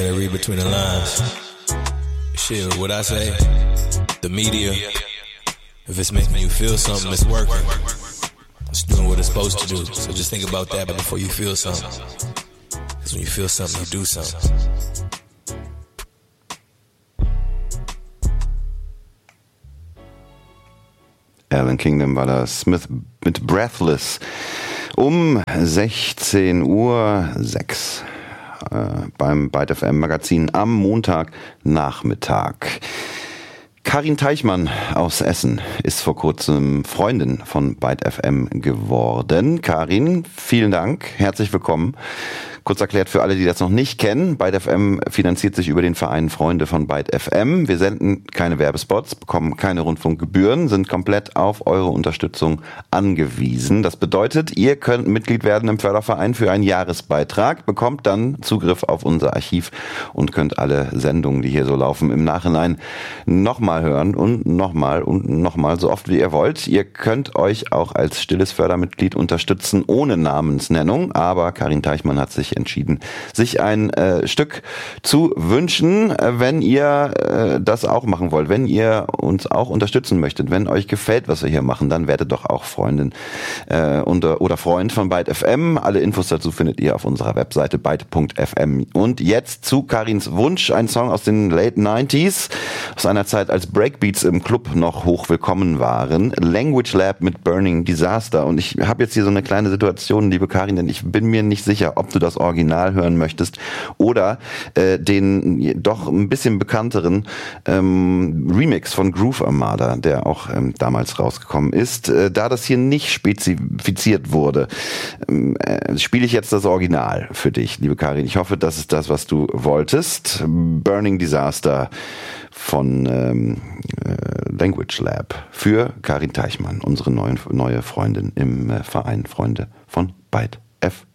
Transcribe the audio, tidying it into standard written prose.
I read between the lines. Shit, what I say, the media, if it's making you feel something, it's working. It's doing what it's supposed to do. So just think about that before you feel something. Because when you feel something, you do something. Alan Kingdom war das, Smith mit Breathless. Um 16:06 Uhr beim Byte FM Magazin am Montagnachmittag. Karin Teichmann aus Essen ist vor kurzem Freundin von Byte FM geworden. Karin, vielen Dank, herzlich willkommen. Kurz erklärt für alle, die das noch nicht kennen, Byte FM finanziert sich über den Verein Freunde von Byte FM. Wir senden keine Werbespots, bekommen keine Rundfunkgebühren, sind komplett auf eure Unterstützung angewiesen. Das bedeutet, ihr könnt Mitglied werden im Förderverein für einen Jahresbeitrag, bekommt dann Zugriff auf unser Archiv und könnt alle Sendungen, die hier so laufen, im Nachhinein nochmal hören und nochmal, so oft wie ihr wollt. Ihr könnt euch auch als stilles Fördermitglied unterstützen, ohne Namensnennung, aber Karin Teichmann hat sich entschieden, sich ein Stück zu wünschen, wenn ihr das auch machen wollt, wenn ihr uns auch unterstützen möchtet, wenn euch gefällt, was wir hier machen, dann werdet doch auch Freundin oder Freund von Byte FM. Alle Infos dazu findet ihr auf unserer Webseite byte.fm. Und jetzt zu Karins Wunsch, ein Song aus den Late 90s, aus einer Zeit, als Breakbeats im Club noch hoch willkommen waren. Language Lab mit Burning Disaster. Und ich habe jetzt hier so eine kleine Situation, liebe Karin, denn ich bin mir nicht sicher, ob du das Original hören möchtest oder den doch ein bisschen bekannteren Remix von Groove Armada, der auch damals rausgekommen ist. Da das hier nicht spezifiziert wurde, spiele ich jetzt das Original für dich, liebe Karin. Ich hoffe, das ist das, was du wolltest. Burning Disaster von Language Lab für Karin Teichmann, unsere neue Freundin im Verein Freunde von Byte FM.